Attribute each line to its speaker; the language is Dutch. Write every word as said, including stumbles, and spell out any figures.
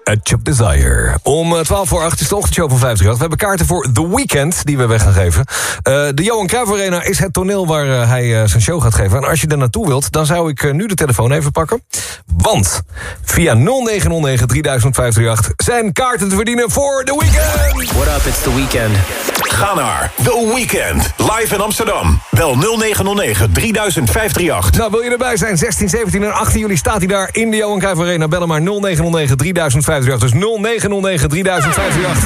Speaker 1: Edge of Desire. Om twaalf voor acht is de ochtendshow van vijftig. We hebben kaarten voor The Weeknd die we weg gaan geven. Uh, de Johan Cruijff Arena is het toneel waar uh, hij uh, zijn show gaat geven. En als je er naartoe wilt, dan zou ik uh, nu de telefoon even pakken. Want via nul negen nul negen drie duizend vijf drie acht zijn kaarten te verdienen voor The Weeknd.
Speaker 2: What up, it's The Weeknd.
Speaker 3: Ga naar The Weeknd, live in Amsterdam. Bel nul negen nul negen drie duizend vijf drie acht.
Speaker 1: Nou, wil je erbij zijn? zestien, zeventien en achttien juli staat hij daar in de Johan Cruijff Arena. Bellen maar nul negen nul negen drie duizend vijf drie acht. Dus nul negen nul negen drie duizend vijf drie acht.